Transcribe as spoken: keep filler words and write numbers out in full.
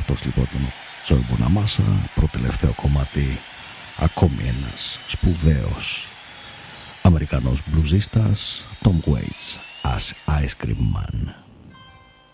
Αυτός λοιπόν ο Τζόι Μποναμάσα, προτελευταίο κομμάτι, ακόμη ένας σπουδαίος Αμερικανός μπλουζίστας, Tom Waits, as Ice Cream Man.